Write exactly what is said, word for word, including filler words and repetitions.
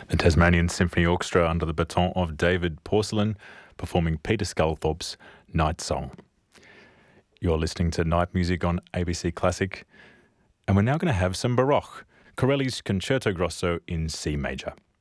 The Tasmanian Symphony Orchestra under the baton of David Porcelain performing Peter Sculthorpe's Night Song. You're listening to Night Music on A B C Classic, and we're now going to have some Baroque, Corelli's Concerto Grosso in C major.